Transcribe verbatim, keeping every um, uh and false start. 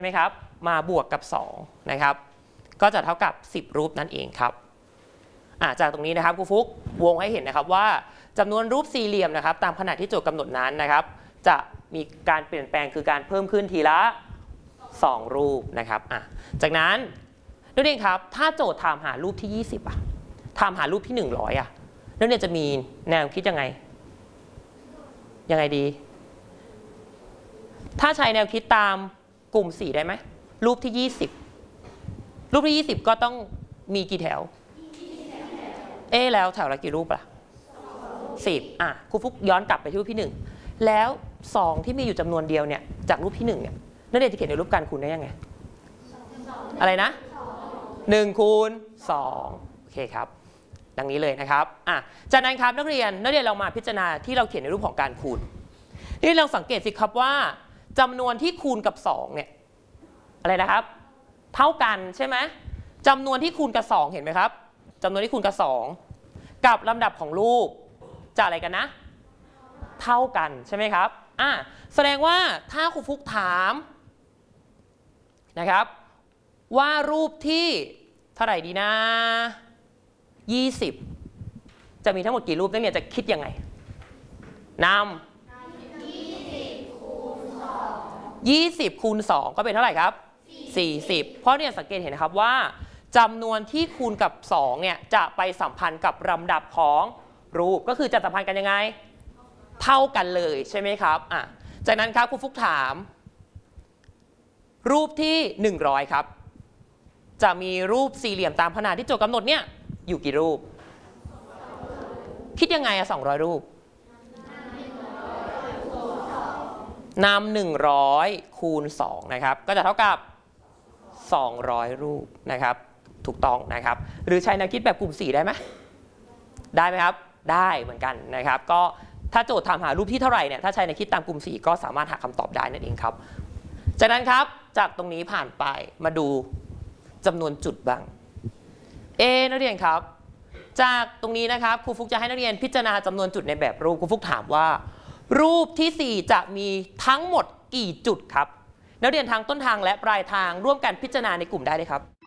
ไหมครับมาบวกกับสองนะครับก็จะเท่ากับสิบรูปนั่นเองครับจากตรงนี้นะครับครูฟุกวงให้เห็นนะครับว่าจำนวนรูปสี่เหลี่ยมนะครับตามขนาดที่โจทย์กำหนดนั้นนะครับจะมีการเปลี่ยนแปลงคือการเพิ่มขึ้นทีละสองรูปนะครับจากนั้นนักเรียนครับถ้าโจทย์ถามหารูปที่ยี่สิบอ่ะถามหารูปที่หนึ่งร้อยอ่ะนักเรียนจะมีแนวคิดยังไงยังไงดีถ้าใช้แนวคิดตามกลุ่มสี่ได้ไหมรูปที่ยี่สิบรูปที่ยี่สิบก็ต้องมีกี่แถวเอแล้วแถวละกี่รูปล่ะสิบอ่ะครูฟุกย้อนกลับไปที่รูปที่หนึ่งแล้วสองที่มีอยู่จำนวนเดียวเนี่ยจากรูปที่หนึ่งเนี่ยนักเรียนจะเขียนในรูปการคูณได้ยังไงอะไรนะหนึ่งคูณสองโอเคครับดังนี้เลยนะครับอ่ะจากนั้นครับนักเรียนนักเรียนลองมาพิจารณาที่เราเขียนในรูปของการคูณนี่ลองสังเกตสิครับว่าจำนวนที่คูณกับสองเนี่ยอะไรนะครับเท่ากันใช่ไหมจำนวนที่คูณกับสองเห็นไหมครับจำนวนที่คูณกับสองกับลำดับของรูปจะอะไรกันนะเท่ากันใช่ไหมครับอ่ะแสดงว่าถ้าครูฟุกถามนะครับว่ารูปที่เท่าไหร่ดีนะยี่สิบจะมีทั้งหมดกี่รูปนักเรียนจะคิดยังไงนำยี่สิบคูณสองก็เป็นเท่าไหร่ครับสี่สิบเพราะเนี่ยสังเกตเห็นนะครับว่าจำนวนที่คูณกับสองเนี่ยจะไปสัมพันธ์กับลำดับของรูปก็คือจะสัมพันธ์กันยังไงเท่ากันเลยใช่ไหมครับอ่ะจากนั้นครับครูฟุกถามรูปที่หนึ่งร้อยครับจะมีรูปสี่เหลี่ยมตามขนาดที่โจทย์กำหนดเนี่ยอยู่กี่รูปคิดยังไงอะสองร้อยรูปนำหนึ่งร้อยคูณสองนะครับก็จะเท่ากับสองร้อยรูปนะครับถูกต้องนะครับหรือใช้แนวคิดแบบกลุ่มสี่ได้ไหมได้ไหมครับได้เหมือนกันนะครับก็ถ้าโจทย์ถามหารูปที่เท่าไหร่เนี่ยถ้าใช้แนวคิดตามกลุ่มสี่ก็สามารถหาคำตอบได้นั่นเองครับจากนั้นครับจากตรงนี้ผ่านไปมาดูจำนวนจุดบ้างเอนักเรียนครับจากตรงนี้นะครับครูฟุกจะให้นักเรียนพิจารณาจำนวนจุดในแบบรูปครูฟุกถามว่ารูปที่สี่จะมีทั้งหมดกี่จุดครับนักเรียนทางต้นทางและปลายทางร่วมกันพิจารณาในกลุ่มได้เลยครับ